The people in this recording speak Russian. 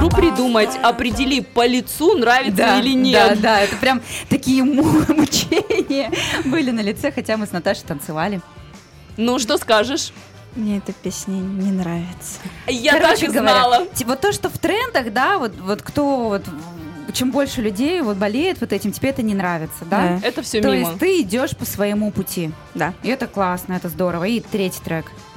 могу придумать, определи по лицу, нравится или нет. Да, это прям такие мучения были на лице, хотя мы с Наташей танцевали. Ну, что скажешь? Мне эта песня не нравится. Я так и знала. Вот то, что в трендах, да, вот кто вот чем больше людей вот болеет вот этим, тебе это не нравится, да? Это все То мимо. есть ты идешь по своему пути. Да. И это классно, это здорово. И третий трек.